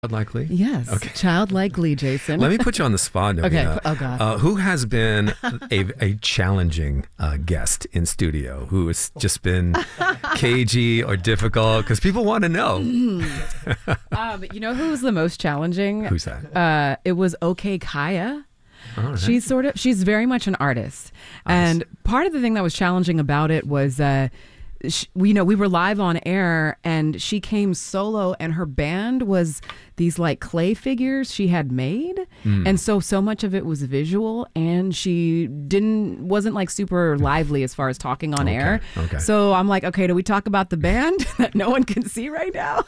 Likely? Yes. Okay. Childlikely, Jason. Let me put you on the spot, Novina. Okay. Oh, God. Who has been a challenging guest in studio? Who has just been cagey or difficult? Because people want to know. You know who was the most challenging? Who's that? It was OK Kaya. All right. She's very much an artist. And part of the thing that was challenging about it was we were live on air and she came solo and her band was these like clay figures she had made. And so much of it was visual and she wasn't like super lively as far as talking on air. Okay. So I'm like, okay, do we talk about the band that no one can see right now?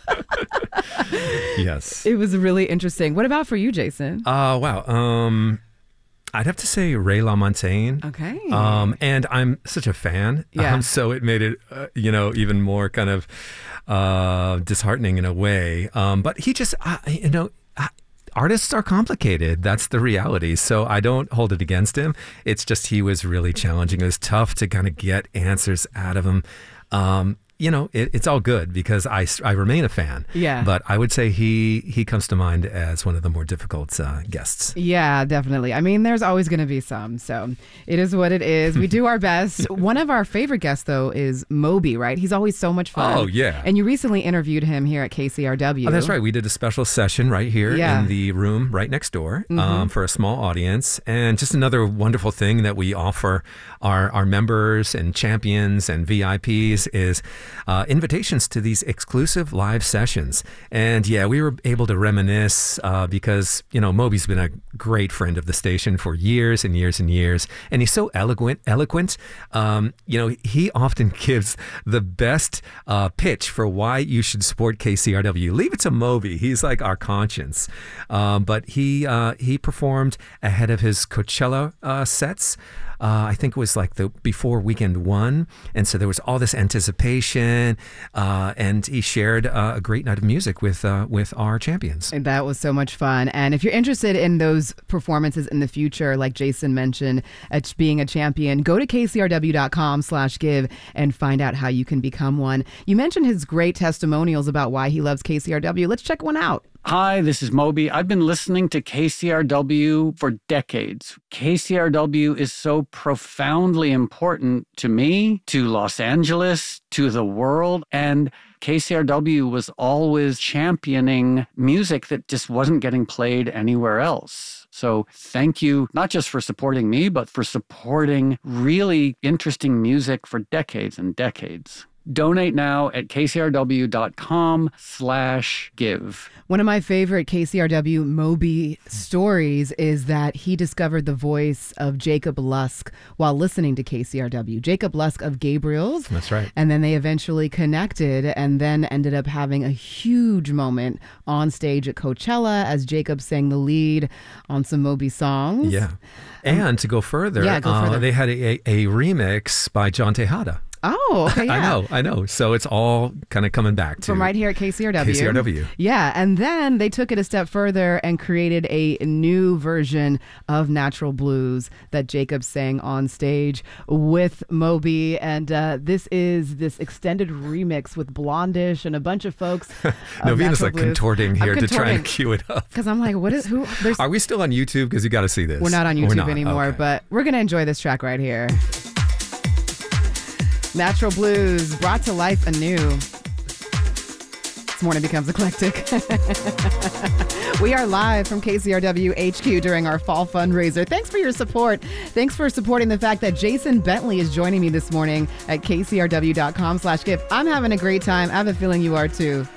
Yes. It was really interesting. What about for you, Jason? Wow. I'd have to say Ray LaMontagne. Okay. And I'm such a fan. Yeah. So it made it, even more kind of disheartening in a way. But he just, artists are complicated. That's the reality. So I don't hold it against him. It's just he was really challenging. It was tough to kind of get answers out of him. It's all good because I remain a fan. Yeah. But I would say he comes to mind as one of the more difficult guests. Yeah, definitely. I mean, there's always going to be some. So it is what it is. We do our best. One of our favorite guests, though, is Moby, right? He's always so much fun. Oh, yeah. And you recently interviewed him here at KCRW. Oh, that's right. We did a special session right here in the room right next door for a small audience. And just another wonderful thing that we offer our members and champions and VIPs is invitations to these exclusive live sessions. And yeah, we were able to reminisce because, Moby's been a great friend of the station for years and years and years. And he's so eloquent. He often gives the best pitch for why you should support KCRW. Leave it to Moby. He's like our conscience. But he performed ahead of his Coachella sets. I think it was like before weekend one. And so there was all this anticipation and he shared a great night of music with our champions. And that was so much fun. And if you're interested in those performances in the future, like Jason mentioned, at being a champion, go to kcrw.com/give and find out how you can become one. You mentioned his great testimonials about why he loves KCRW. Let's check one out. Hi, this is Moby. I've been listening to KCRW for decades. KCRW is so profoundly important to me, to Los Angeles, to the world, and KCRW was always championing music that just wasn't getting played anywhere else. So thank you, not just for supporting me, but for supporting really interesting music for decades and decades. Donate now at kcrw.com/give. One of my favorite KCRW Moby stories is that he discovered the voice of Jacob Lusk while listening to KCRW. Jacob Lusk of Gabriel's. That's right. And then they eventually connected and then ended up having a huge moment on stage at Coachella as Jacob sang the lead on some Moby songs. Yeah. And to go further, they had a remix by John Tejada. Oh, okay, yeah. I know. So it's all kind of coming back to from right here at KCRW. KCRW. Yeah, and then they took it a step further and created a new version of Natural Blues that Jacob sang on stage with Moby. And this is this extended remix with Blondish and a bunch of folks. Novina's like contorting here to try and cue it up. Because I'm like, Are we still on YouTube? Because you got to see this. We're not on YouTube anymore, but we're going to enjoy this track right here. Natural Blues, brought to life anew. This morning becomes eclectic. We are live from KCRW HQ during our fall fundraiser. Thanks for your support. Thanks for supporting the fact that Jason Bentley is joining me this morning at kcrw.com/give. I'm having a great time. I have a feeling you are too.